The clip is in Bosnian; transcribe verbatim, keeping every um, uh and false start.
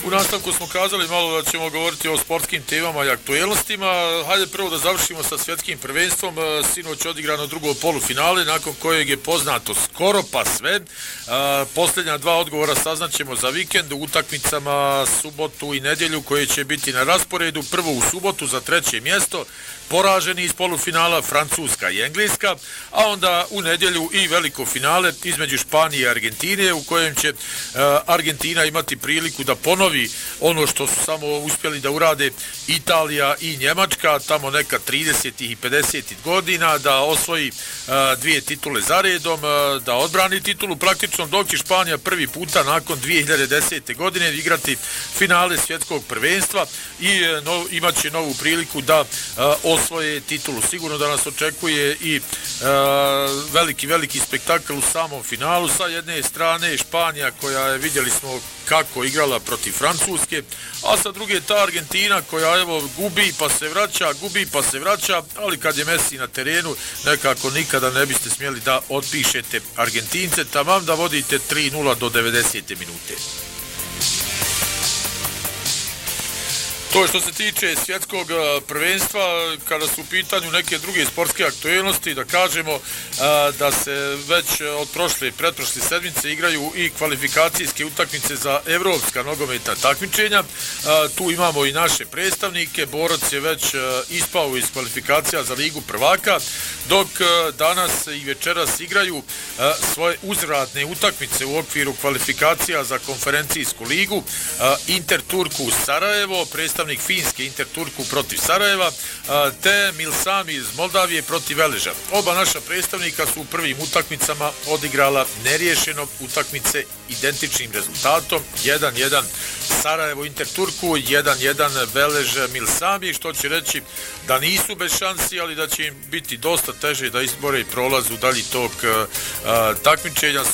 U nastavku smo kazali malo da ćemo govoriti o sportskim temama i aktuelnostima. Hajde prvo da završimo sa svjetskim prvenstvom. Sinoć odigrano drugo polufinale, nakon kojeg je poznato skoro pa sve. Posljednja dva odgovora saznaćemo za vikend u utakmicama subotu i nedjelju koje će biti na rasporedu. Prvo u subotu za treće mjesto, poraženi iz polufinala Francuska i Engleska, a onda u nedjelju i veliko finale između Španije i Argentine, u kojem će uh, Argentina imati priliku da ponovi ono što su samo uspjeli da urade Italija i Njemačka, tamo neka tridesetih i pedesetih godina, da osvoji uh, dvije titule za redom, uh, da odbrani titulu praktično, dok će Španija prvi puta nakon dvije hiljade desete godine igrati finale svjetskog prvenstva i uh, no, imat će novu priliku da uh, osvoje titulu. Sigurno da nas očekuje i e, veliki, veliki spektakl u samom finalu. Sa jedne strane Španija koja je, vidjeli smo kako igrala protiv Francuske, a sa druge ta Argentina koja evo gubi pa se vraća, gubi pa se vraća, ali kad je Messi na terenu nekako nikada ne biste smjeli da otpišete Argentince, tamam da vodite tri nula do devedesete minute. To je što se tiče svjetskog prvenstva. Kada su u pitanju neke druge sportske aktuelnosti, da kažemo da se već od prošle i pretprošle sedmice igraju i kvalifikacijske utakmice za evropska nogometna takmičenja. Tu imamo i naše predstavnike. Borac je već ispao iz kvalifikacija za Ligu prvaka, dok danas i večeras igraju svoje uzvratne utakmice u okviru kvalifikacija za konferencijsku ligu. Inter Turku Sarajevo, predstavnik Finske Inter Turku protiv Sarajeva, te Milsami iz Moldavije protiv Veleža. Oba naša predstavnika su u prvim utakmicama odigrala neriješeno utakmice identičnim rezultatom jedan jedan Sarajevo Inter Turku, jedan jedan Velež Milsami, što će reći da nisu bez šansi, ali da će im biti dosta teže da izbore i prolaz u dalji tok takmičenja.